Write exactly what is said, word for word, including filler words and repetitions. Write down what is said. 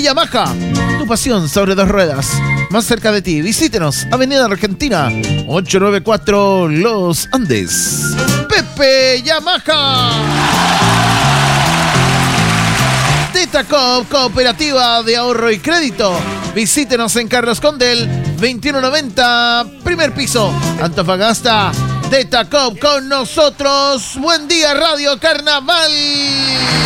Yamaha, tu pasión sobre dos ruedas. Más cerca de ti, visítenos, Avenida Argentina, ochocientos noventa y cuatro, Los Andes. Pepe Yamaha. Tetacop, Cooperativa de Ahorro y Crédito. Visítenos en Carlos Condel, veintiuno noventa, primer piso, Antofagasta. Tetacop con nosotros. Buen día, Radio Carnaval.